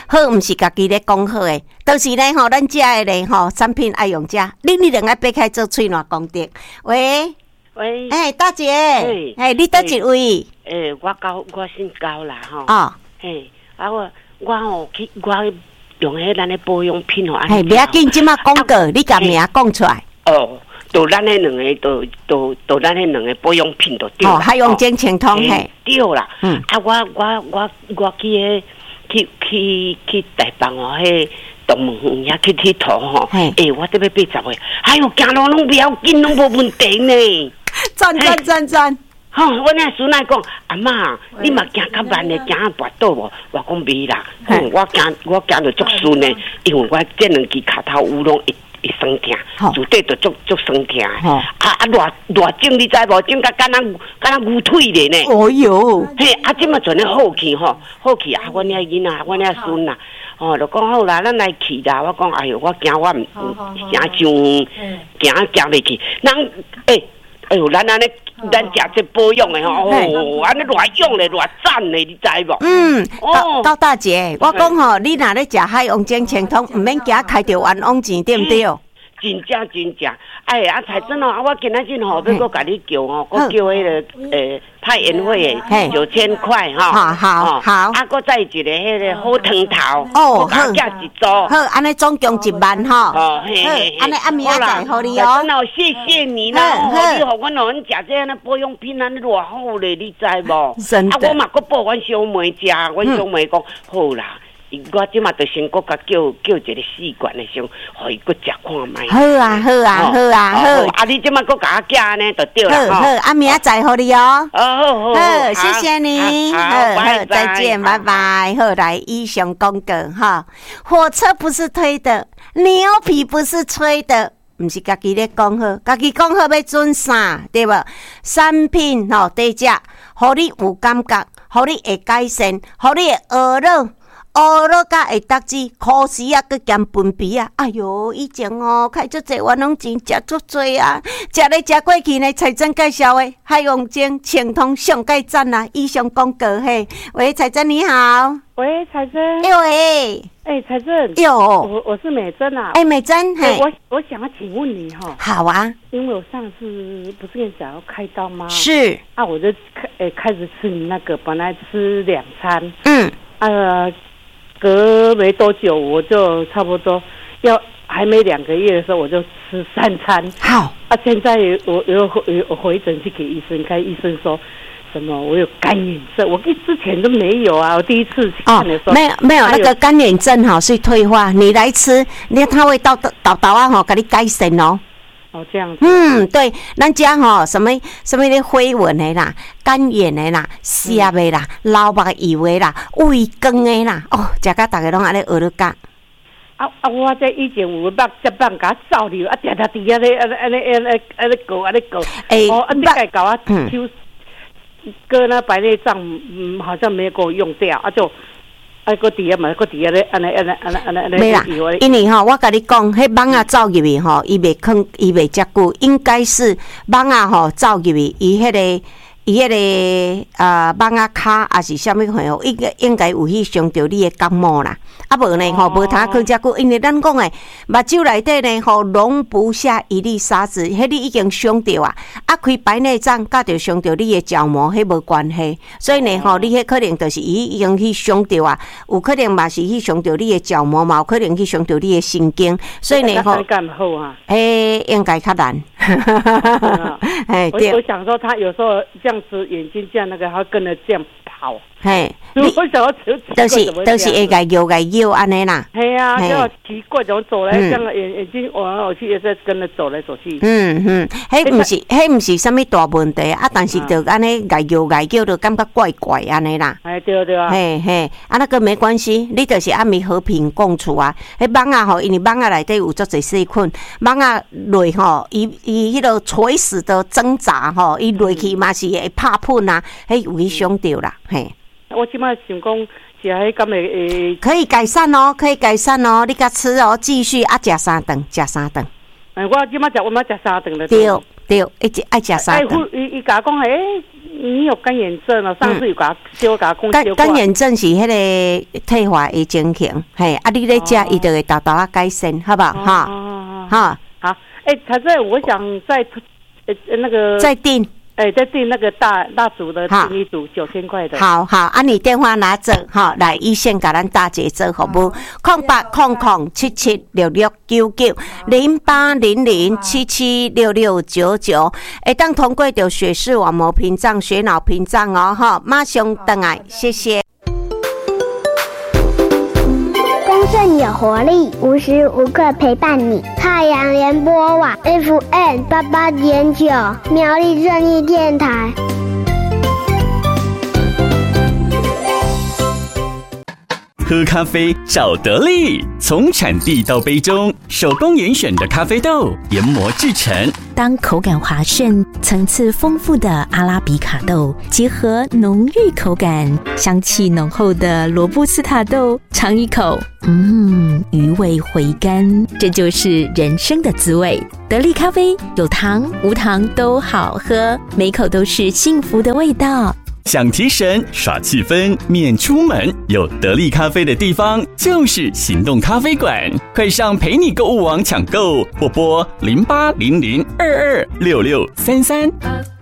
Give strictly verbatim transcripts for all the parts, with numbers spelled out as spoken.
好，毋是家己咧讲好诶，都、就是咧吼，咱遮诶咧吼产品爱用者，恁你两个掰开做喙烂功德。喂喂， 哎、欸，大姐，哎、欸欸，你倒一位？ 诶、欸，我高，我姓高啦吼。 哦， 嘿，啊我我吼去我用迄咱诶保养品吼， 嘿，不要紧，即马广告，你甲名讲出来。 哦，都咱迄两个，都都都咱迄两个保养品都对啦。 哦，海洋精清通嘿， 对啦。嗯。啊，我我我我去迄去去去台北哦，迄动物园遐去佚佗吼。诶、欸，我这边八十岁，哎呦，行路拢不要紧，拢无问题呢。 赞赞赞赞！ 吼、哦，我那孙仔讲，阿嬷，你嘛行较慢的，行啊跋倒无？我讲袂啦，哦、我行我行着足顺的，因为我这两支脚头有拢会会酸痛，就对着足足酸痛。啊啊，偌偌整你知无？整甲敢若敢若牛腿咧呢。 哦哟， 嘿，啊，即嘛全咧好去吼，好去啊！阮遐囡仔，阮遐孙啊，哦，就讲好啦，咱来去啦。我讲，哎哟，我惊我毋行上，行行袂去。人诶。欸哎呦，咱安尼，咱食这保养的吼，哦，安尼偌用咧，偌赞咧，你知无？ 嗯，高高大姐，我讲吼，你若咧食海洋精清通，毋免惊开着冤枉钱，对毋对？ 真正真正，哎啊，彩珍哦，啊，我今仔日吼，要搁甲你叫哦，搁叫迄个诶派宴会的九千块哈， 好好好， 啊，搁再一个迄个好汤头， 哦，好， 加一组，好， 安尼总共一万哈， 哦，嘿， 安尼暗暝再互你哦， 真哦，谢谢你啦，哦，你互阮老人食这安尼保养品安尼偌好咧，你知无？ 真的， 啊，我嘛搁报阮小妹食，阮小妹讲好啦。我即马就先搁甲叫叫一个试管的先，互伊搁食看卖。 好啊好啊好啊好！ 啊，你即马搁甲我寄安尼就对啦。 好好，啊明仔载互你哦。 哦好好好，谢谢你。 好， 好，再见，拜拜。好，来以上广告哈，火车不是推的，牛皮不是吹的。毋是家己咧讲好，家己讲好要准啥，对无？产品吼底只，互你有感觉，互你会改善，互你会学了。学了甲会得志，考试啊，佮兼分鼻啊！哎哟，以前哦，开足济冤枉钱，食足济啊！食咧食过去呢，财政介绍的海洋精清通上介赞啦！以上广告嘿，喂，财政你好， 喂，财政， 哎喂， 哎，财政， 哟， 我我是美珍啊， 哎，美珍，嘿， 我我想要请问你哈， 好啊， 因为我上次不是跟你讲要开刀吗？ 是， 啊，我就开诶开始吃你那个，本来吃两餐， 嗯， 呃。隔没多久，我就差不多要还没两个月的时候，我就吃三餐。 好啊，现在我有有我回诊去给医生看，医生说什么我有干眼症，我之前都没有啊。我第一次看的时候， 哦、没有没有那个干眼症哈是退化，你来吃，你他会到到到啊哈给你改善哦。 哦，这样子。 嗯，对，咱家吼什么什么的飞蚊的啦、干眼的啦、舌的啦、老目油的啦、胃光的啦，哦，食甲大家拢安尼学了甲。 啊啊！我这以前有目接棒甲照流，啊，定定伫遐咧，安尼安尼安尼安尼搞安尼搞。哎，哦，啊，你该搞啊，抽割那白内障，嗯，好像没有给我用掉，啊就。啊，个底下嘛，个底下咧，安尼安尼安尼安尼安尼。 没啦，因为吼，我甲你讲，迄蚊啊走入去吼，伊袂囥，伊袂遮久，应该是蚊啊吼走入去，伊迄个。伊迄个啊，蚊仔骹还是啥物货？应该应该有去伤着你的感冒啦。啊无呢吼，无通去遮久，因为咱讲诶，目睭内底呢吼容不下一粒沙子，迄你已经伤着啊。啊，开白内障，甲着伤着你的角膜，迄无关系。所以呢吼，你迄可能就是伊已经去伤着啊，有可能嘛是去伤着你的角膜嘛，有可能去伤着你的神经。所以呢吼， 好啊， 诶，应该较难。 哎，我我想说，他有时候这样子眼睛这样那个，他跟着这样跑。 嘿， 我想要都是都是会个摇个摇安尼啦。 系啊，就奇怪怎么走来这样眼眼睛往来往去，也在跟着走来走去。 嗯嗯，迄唔是迄唔是啥物大问题啊，但是就安尼个摇个摇，就感觉怪怪安尼啦。 哎，对对啊。 嘿嘿，啊那个没关系，你就是暗暝和平共处啊。迄蚊啊吼，因为蚊啊内底有足侪细菌，蚊啊落吼，伊伊迄个垂死的挣扎吼，伊落去嘛是会拍喷啊，迄有去伤着啦，嘿。 我即摆想讲，食迄敢会诶， 可以改善哦，可以改善哦，你甲吃哦，继续啊，食三顿，食三顿。 哎，我即摆食，我嘛食三顿了。 对对，一直爱食三顿。 哎，伊伊甲我讲，诶， 你有干眼症哦，上次有甲小甲讲干干眼症是迄个退化的情形，嘿，啊，你咧食，伊就会大大啊改善，好不好？哈，哈， 好，哎，才在我想再呃那个再订。 哎，再订那个大蜡烛的订一组九千块的。 好好，啊，你电话拿着哈，来一线给咱大姐做服务，空八空空七七六六九九零八零零七七六六九九，会当通过着血视网膜屏障、血脑屏障哦，哈，马上回来，谢谢。 丰盛有活力，无时无刻陪伴你。太阳联播网 F M 八八点九，苗栗正义电台。 喝咖啡找得力，从产地到杯中，手工严选的咖啡豆研磨制成。 当口感滑顺、层次丰富的阿拉比卡豆结合浓郁口感、香气浓厚的罗布斯塔豆，尝一口，嗯，余味回甘，这就是人生的滋味。得力咖啡有糖无糖都好喝，每口都是幸福的味道。 想提神耍气氛免出门，有得力咖啡的地方就是行动咖啡馆，快上陪你购物网抢购，或拨零八零零二二六六三三。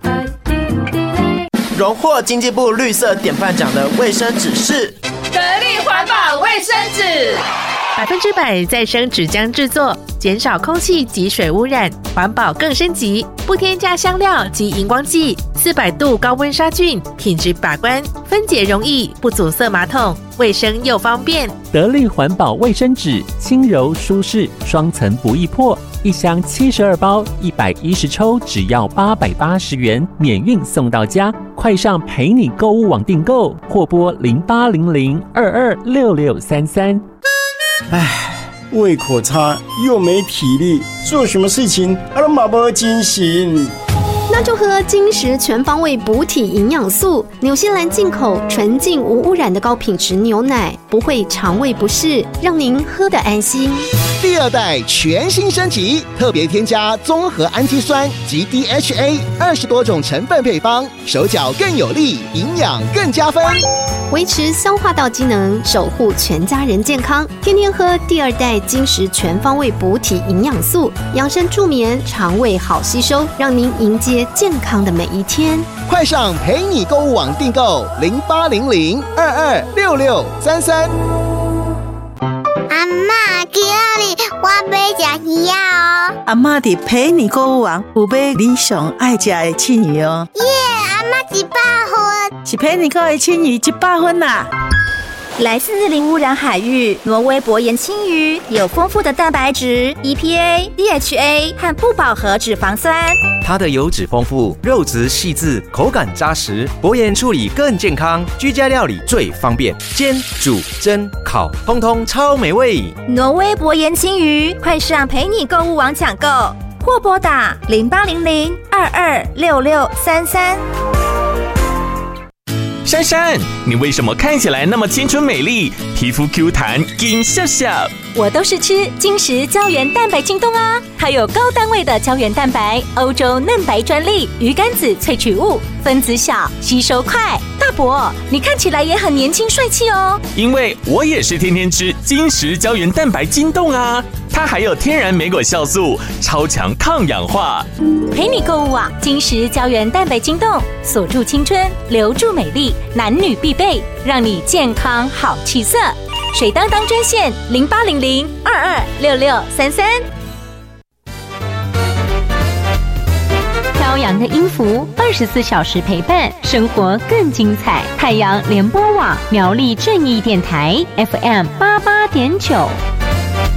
荣获经济部绿色典范奖的卫生纸是得力环保卫生纸，百分之百再生纸浆制作，减少空气及水污染，环保更升级，不添加香料及荧光剂，四百度高温杀菌，品质把关，分解容易，不阻塞马桶，卫生又方便。 得力环保卫生纸，轻柔舒适，双层不易破，一箱七十二包，一百一十抽，只要八百八十元，免运送到家。快上陪你购物网订购，或拨零八零零二二六六三三。 唉，胃口差又没体力，做什么事情啊都没精神。 那就喝金石全方位补体营养素，纽西兰进口纯净无污染的高品质牛奶，不会肠胃不适，让您喝得安心。 第二代全新升级，特别添加综合氨基酸及 D H A 二十多种成分配方，手脚更有力，营养更加分， 维持消化道机能，守护全家人健康。天天喝第二代金石全方位补体营养素，养生助眠，肠胃好吸收，让您迎接健康的每一天。 快上陪你购物网订购零八零零二二六六三三。 阿嬷，今日我要吃鱼仔哦。 阿嬷伫陪你购物网有买你上爱吃的青鱼哦。 耶，阿嬷一百分。 是陪你购的青鱼一百分啦。 来自零污染海域，挪威薄盐青鱼有丰富的蛋白质、E P A、D H A 和不饱和脂肪酸。 它的油脂丰富，肉质细致，口感扎实，薄盐处理更健康，居家料理最方便，煎、煮、蒸、烤，通通超美味。 挪威薄盐青鱼，快上陪你购物网抢购，或拨打零八零零二二六六三三。 珊珊，你为什么看起来那么青春美丽，皮肤 Q 弹，金笑笑？ 我都是吃金石胶原蛋白晶冻啊，还有高单位的胶原蛋白，欧洲嫩白专利，鱼肝子萃取物，分子小，吸收快。大伯，你看起来也很年轻帅气哦。 因为我也是天天吃金石胶原蛋白晶冻啊，它还有天然莓果酵素，超强抗氧化。 陪你购物网，金石胶原蛋白晶冻，锁住青春，留住美丽，男女必备，让你健康好气色。水当当专线零八零零二二六六三三。飘扬的音符，二十四小时陪伴，生活更精彩。太阳联播网苗栗正义电台 F M 八八点九。